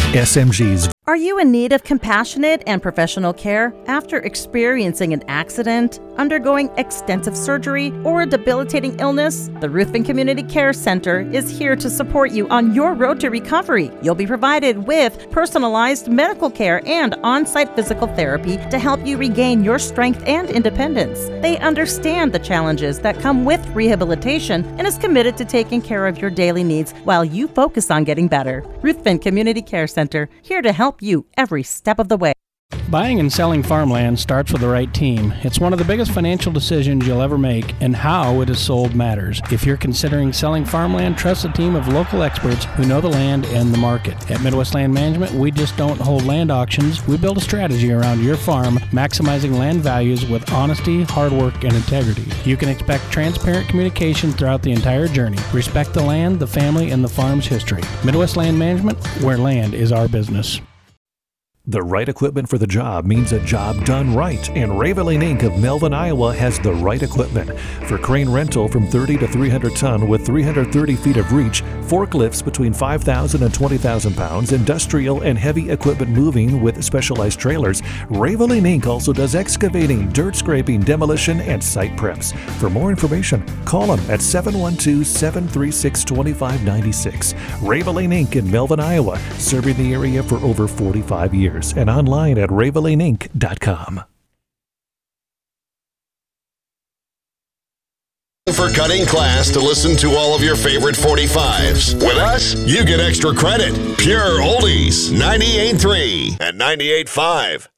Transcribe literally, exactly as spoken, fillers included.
S M G's. Are you in need of compassionate and professional care after experiencing an accident, undergoing extensive surgery, or a debilitating illness? The Ruthven Community Care Center is here to support you on your road to recovery. You'll be provided with personalized medical care and on-site physical therapy to help you regain your strength and independence. They understand the challenges that come with rehabilitation and is committed to taking care of your daily needs while you focus on getting better. Ruthven Community Care Center, here to help you every step of the way. Buying and selling farmland starts with the right team. It's one of the biggest financial decisions you'll ever make, and how it is sold matters. If you're considering selling farmland, trust a team of local experts who know the land and the market. At Midwest Land Management, we just don't hold land auctions. We build a strategy around your farm, maximizing land values with honesty, hard work, and integrity. You can expect transparent communication throughout the entire journey. Respect the land, the family, and the farm's history. Midwest Land Management, where land is our business. The right equipment for the job means a job done right, and Raveling Incorporated of Melvin, Iowa has the right equipment. For crane rental from thirty to three hundred ton with three hundred thirty feet of reach, forklifts between five thousand and twenty thousand pounds, industrial and heavy equipment moving with specialized trailers, Raveling Incorporated also does excavating, dirt scraping, demolition, and site preps. For more information, call them at seven one two, seven three six, two five nine six. Raveling Incorporated in Melvin, Iowa, serving the area for over forty-five years. And online at raveling inc dot com. For cutting class to listen to all of your favorite forty-fives. With us, you get extra credit. Pure Oldies, ninety-eight point three and ninety-eight point five.